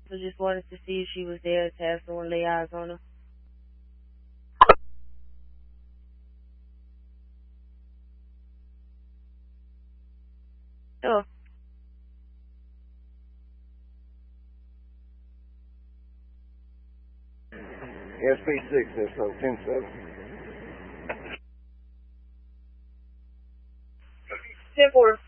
So just wanted to see if she was there to have someone lay eyes on her. Sure. SP6, that's so 10-7. 10-4.